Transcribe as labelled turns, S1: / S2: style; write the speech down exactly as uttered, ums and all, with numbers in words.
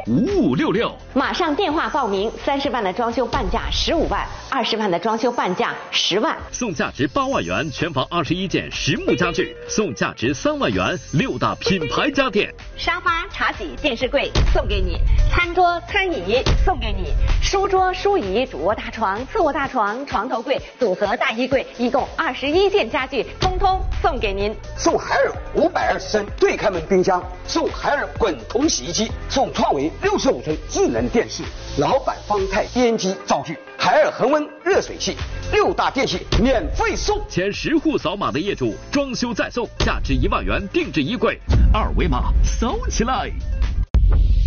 S1: 五五六六。
S2: 马上电话报名，三十万的装修半价十五万，二十万的装修半价十万，
S1: 送价值八万元全房二十一件实木家具，送价值三万元六大品牌家电。
S2: 沙发、茶几、电视柜送给你，餐桌、餐椅送给你，书桌、书椅、主卧大床、次卧大床、床头柜、组合大衣柜，一共二十一件家具，通通送给您。
S3: 送海尔五百二十升对开门冰箱，送海尔滚筒洗衣机，送创维六十五寸智能电视，老板方太编机灶具，海尔恒温热水器，六大电器免费送。
S1: 前十户扫码的业主，装修再送，价值一万元定制衣柜，二维码扫起来。